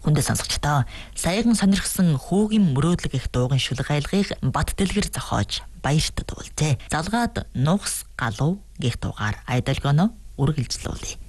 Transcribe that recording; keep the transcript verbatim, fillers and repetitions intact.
Хүндэ сонсогчдоо саяхан сонирхсан хүүгийн мөрөөдлөг их дуугын шүлгайлгыг Бат Дэлгэр зохиож баярт дуулжээ. Залгаад нухс галуу гэх дуугаар Айдолгоно үргэлжлүүлээ.